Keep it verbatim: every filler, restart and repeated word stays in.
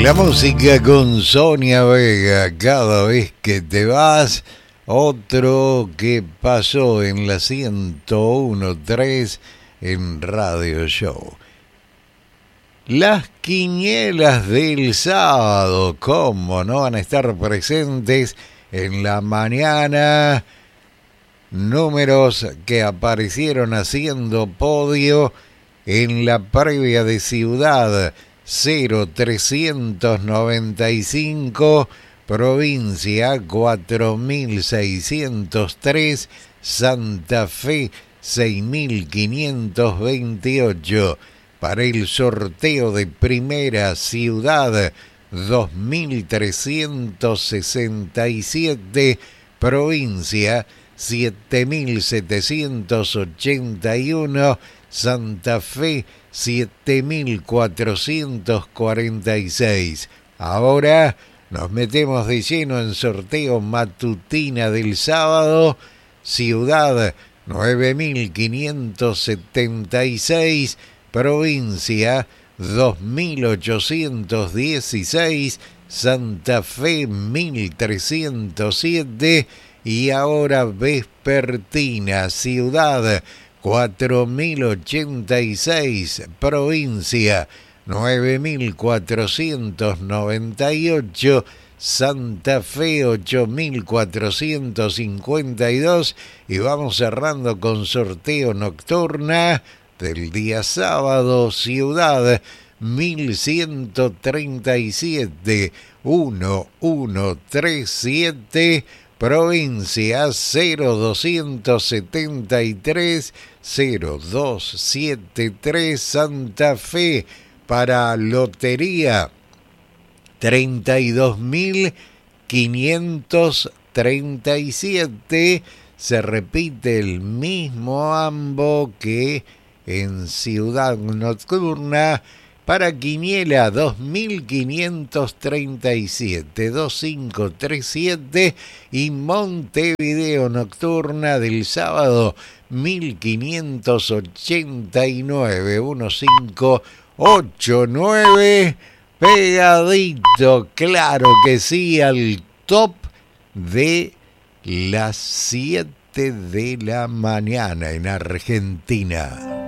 La música con Sonia Vega, cada vez que te vas. Otro que pasó en la ciento uno punto tres en Radio Show. Las quinielas del sábado, ¿cómo no van a estar presentes en la mañana? Números que aparecieron haciendo podio en la previa de Ciudad. Cero trescientos noventa y cinco, provincia cuatro mil seiscientos tres, Santa Fe seis mil quinientos veintiocho. Para el sorteo de primera, Ciudad dos mil trescientos sesenta y siete, provincia siete mil setecientos ochenta y uno, Santa Fe siete mil cuatrocientos cuarenta y seis. Ahora nos metemos de lleno en sorteo matutina del sábado. Ciudad nueve mil quinientos setenta y seis, provincia dos mil ochocientos dieciséis, Santa Fe mil trescientos siete. Y ahora vespertina, Ciudad cuatro mil ochenta y seis, provincia nueve mil cuatrocientos noventa y ocho, Santa Fe ocho mil cuatrocientos cincuenta y dos. Y vamos cerrando con sorteo nocturna del día sábado. Ciudad mil ciento treinta y siete, uno uno tres siete, provincia cero doscientos setenta y tres, cero doscientos setenta y tres, Santa Fe. Para lotería treinta y dos mil quinientos treinta y siete. Se repite el mismo ambo que en Ciudad Nocturna. Para quiniela dos mil quinientos treinta y siete, dos mil quinientos treinta y siete. Y Montevideo Nocturna del sábado mil quinientos ochenta y nueve, uno cinco ocho nueve. Pegadito, claro que sí, al top de las siete de la mañana en Argentina.